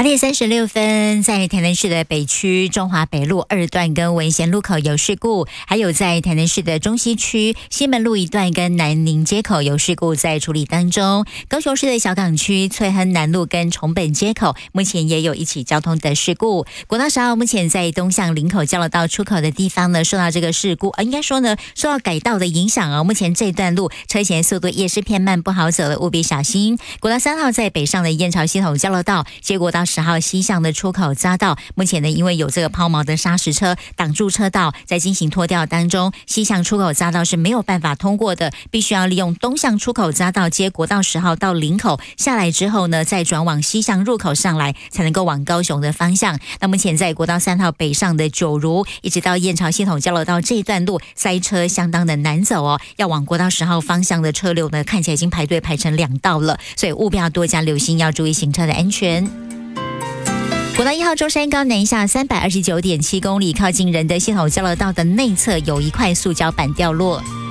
8:36，在台南市的北区中华北路2段跟文贤路口有事故，还有在台南市的中西区西门路1段跟南宁街口有事故在处理当中。高雄市的小港区翠亨南路跟重本街口目前也有一起交通的事故。国道10号目前在东向林口交流道出口的地方呢，受到这个事故应该说呢受到改道的影响目前这段路车前速度也是偏慢，不好走的，务必小心。国道3号在北上的燕巢系统交流道接国道10号西向的出口匝道，目前呢因为有这个抛锚的砂石车挡住车道，在进行拖吊当中，西向出口匝道是没有办法通过的，必须要利用东向出口匝道接国道10号到林口下来之后呢，再转往西向入口上来，才能够往高雄的方向。那目前在国道3号北上的九如一直到燕巢系统交流道这一段路塞车相当的难走要往国道10号方向的车流呢，看起来已经排队排成2道了，所以务必要多加留心，要注意行车的安全。国道1号中山高南下329.7公里，靠近仁德系统交流道的内侧有一块塑胶板掉落。